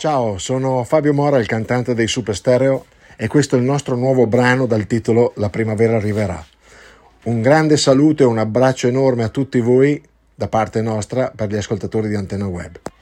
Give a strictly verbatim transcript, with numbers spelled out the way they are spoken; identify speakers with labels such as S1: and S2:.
S1: Ciao, sono Fabio Mora, il cantante dei Super Stereo, e questo è il nostro nuovo brano dal titolo La primavera arriverà. Un grande saluto e un abbraccio enorme a tutti voi da parte nostra per gli ascoltatori di Antenna Web.